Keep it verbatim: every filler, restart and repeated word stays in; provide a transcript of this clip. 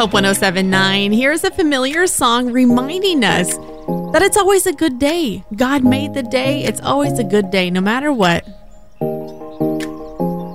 Hope one oh seven point nine. Here's a familiar song reminding us that it's always a good day. God made the day. It's always a good day, no matter what.